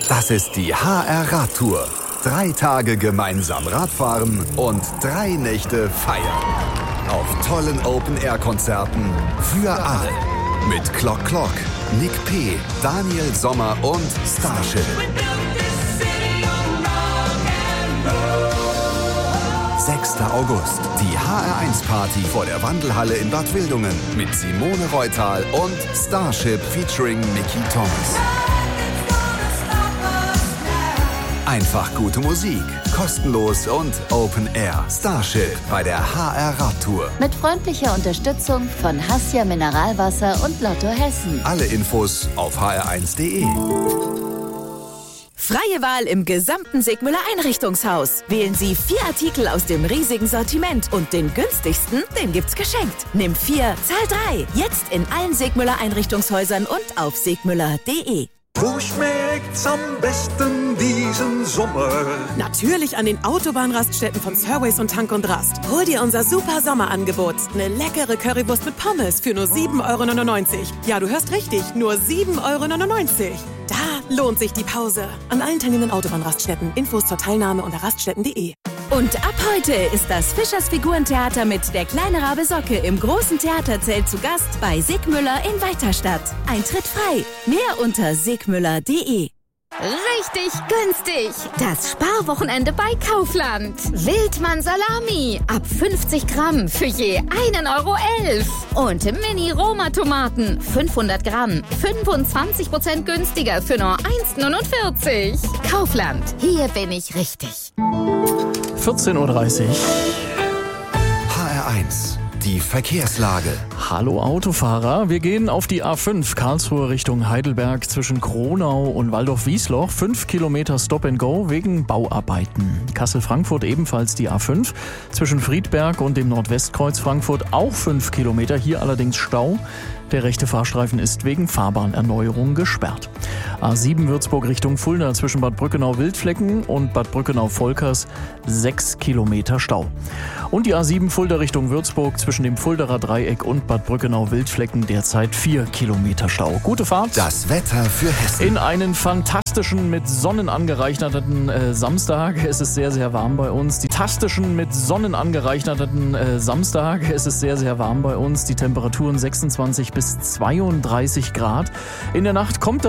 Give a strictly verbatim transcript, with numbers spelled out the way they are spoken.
Das ist die H R Radtour. Drei Tage gemeinsam Radfahren und drei Nächte feiern. Auf tollen Open-Air-Konzerten für alle. Mit Clock Clock, Nick P., Daniel Sommer und Starship. sechster August. Die H R eins Party vor der Wandelhalle in Bad Wildungen mit Simone Reutal und Starship featuring Mickey Thomas. Einfach gute Musik, kostenlos und Open Air. Starship bei der H R Radtour. Mit freundlicher Unterstützung von Hassia Mineralwasser und Lotto Hessen. Alle Infos auf h r eins punkt d e. Freie Wahl im gesamten Sigmüller Einrichtungshaus. Wählen Sie vier Artikel aus dem riesigen Sortiment und den günstigsten, den gibt's geschenkt. Nimm vier, zahl drei. Jetzt in allen Sigmüller Einrichtungshäusern und auf sigmüller punkt d e. Wo schmeckt's am besten diesen Sommer? Natürlich an den Autobahnraststätten von Surways und Tank und Rast. Hol dir unser super Sommerangebot. Eine leckere Currywurst mit Pommes für nur sieben Euro neunundneunzig. Ja, du hörst richtig, nur sieben Euro neunundneunzig. Da lohnt sich die Pause. An allen teilnehmenden Autobahnraststätten. Infos zur Teilnahme unter raststätten punkt d e. Und ab heute ist das Fischers Figurentheater mit Der kleine Rabe Socke im großen Theaterzelt zu Gast bei Sigmüller in Weiterstadt. Eintritt frei. Mehr unter sigmüller punkt d e. Richtig günstig. Das Sparwochenende bei Kaufland. Wildmann Salami. Ab fünfzig Gramm für je einen Euro elf. Und Mini-Roma-Tomaten. fünfhundert Gramm. fünfundzwanzig Prozent günstiger für nur eins neunundvierzig. Kaufland. Hier bin ich richtig. vierzehn Uhr dreißig. H R eins. Die Verkehrslage. Hallo Autofahrer, wir gehen auf die A fünf Karlsruhe Richtung Heidelberg zwischen Kronau und Waldorf-Wiesloch. Fünf Kilometer Stop and Go wegen Bauarbeiten. Kassel-Frankfurt ebenfalls die A fünf. Zwischen Friedberg und dem Nordwestkreuz Frankfurt auch fünf Kilometer. Hier allerdings Stau. Der rechte Fahrstreifen ist wegen Fahrbahnerneuerung gesperrt. A sieben Würzburg Richtung Fulda zwischen Bad Brückenau-Wildflecken und Bad Brückenau-Volkers sechs Kilometer Stau. Und die A sieben Fulda Richtung Würzburg zwischen dem Fulderer Dreieck und Bad Brückenau-Wildflecken derzeit vier Kilometer Stau. Gute Fahrt. Das Wetter für Hessen. In einen fantastischen, mit Sonnen angereicherten äh, Samstag. Es ist sehr, sehr warm bei uns. Die fantastischen, mit Sonnen angereicherten äh, Samstag. Es ist sehr, sehr warm bei uns. Die Temperaturen sechsundzwanzig bis zweiunddreißig Grad. In der Nacht kommt